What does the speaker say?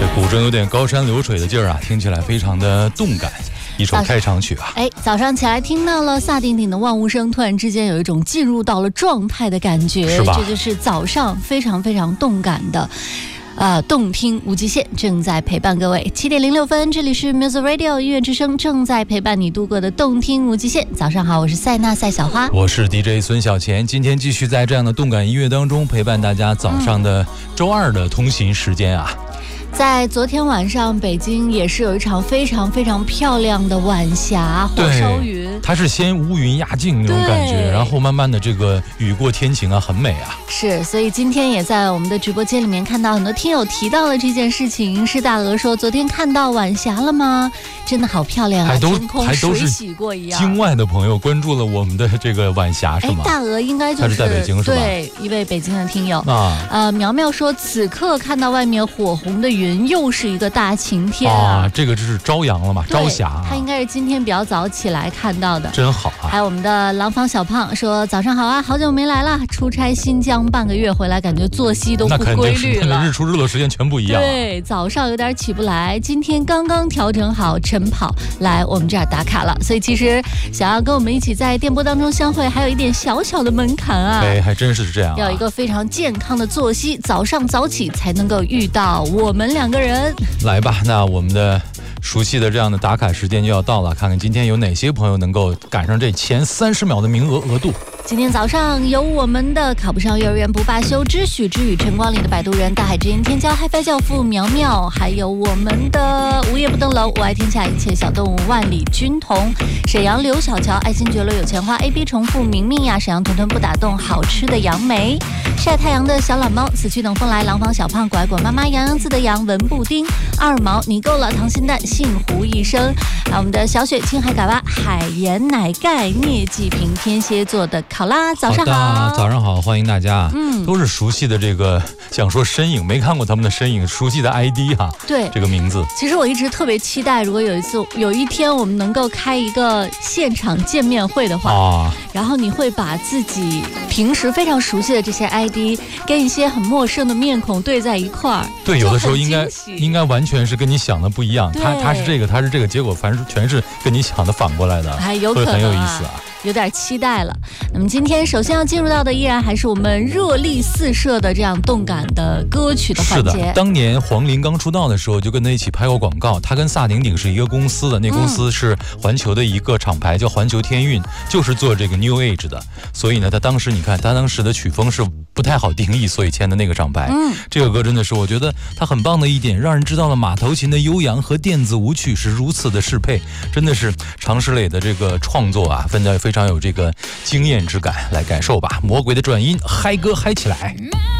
古筝有点高山流水的劲儿啊，听起来非常的动感。一首开场曲啊， 早上起来听到了萨顶顶的万物声，突然之间有一种进入到了状态的感觉， 是吧？ 这就是早上非常非常动感的。动听无极限正在陪伴各位，7点06分，这里是 Music Radio 音乐之声，正在陪伴你度过的动听无极限。早上好，我是塞纳赛小花， 我是 DJ 孙小钱，今天继续在这样的动感音乐当中陪伴大家早上的周二的通勤时间啊。 在昨天晚上，北京也是有一场非常非常漂亮的晚霞，火烧云。 它是先乌云压境那种感觉，然后慢慢的这个雨过天晴啊，很美啊。 是，所以今天也在我们的直播间里面看到很多听友提到了这件事情。是大鹅说，昨天看到晚霞了吗？真的好漂亮啊，天空水洗过一样。 境外的朋友关注了我们的这个晚霞是吗？ 大鹅应该就是他是在北京是吧？ 对，一位北京的听友啊。苗苗说，此刻看到外面火红的云，又是一个大晴天啊！ 这个就是朝阳了嘛，朝霞。 他应该是今天比较早起来看到的， 真好啊！ 还有我们的廊坊小胖说，早上好啊，好久没来了，出差新疆半个月回来，感觉作息都不规律了， 日出日落时间全不一样。 对，早上有点起不来，今天刚刚调整好晨跑来我们这儿打卡了，所以其实想要跟我们一起在电波当中相会，还有一点小小的门槛啊。 对，还真是这样， 要有一个非常健康的作息，早上早起才能够遇到我们两个人。 来吧，那我们的熟悉的这样的打卡时间就要到了，看看今天有哪些朋友能够赶上这前30秒的名额度。 今天早上有我们的考不上幼儿园不罢休之许之宇、晨光里的摆渡人、大海之音、天骄、HiFi 教父苗苗，还有我们的无夜不登楼、我爱天下一切小动物、万里军童、沈阳刘小乔、爱新觉罗有钱花、AB 重复、明明呀、沈阳屯屯不打动、好吃的杨梅、晒太阳的小懒猫、死去等风来、廊坊小胖、拐拐妈妈、洋洋字的洋、文布丁、二毛、你够了、溏心蛋、幸福一生，还有我们的小雪、青海嘎巴、海盐奶盖、聂继平、天蝎座的考拉。早上好， 早上好，欢迎大家。都是熟悉的这个，想说身影，没看过他们的身影，熟悉的 ID 哈。 对， 这个名字。 其实我一直特别期待，如果有一天我们能够开一个现场见面会的话，然后你会把自己平时非常熟悉的这些 ID 跟一些很陌生的面孔对在一块儿。 对，有的时候应该完全是跟你想的不一样，他是这个，结果反正全是跟你想的反过来的， 还有可能会很有意思啊。 有点期待了。那么今天首先要进入到的依然还是我们热力四射的这样动感的歌曲的环节。 是的，当年黄龄刚出道的时候就跟他一起拍过广告，他跟萨顶顶是一个公司的，那公司是环球的一个厂牌，叫环球天运，就是做这个 New Age 的。所以呢，他当时你看他当时的曲风是不太好定义，所以签的那个厂牌。这个歌真的是我觉得他很棒的一点，让人知道了马头琴的悠扬和电子舞曲是如此的适配，真的是常石磊的这个创作啊，非常有这个经验之感，来感受吧。魔鬼的转音，嗨歌嗨起来。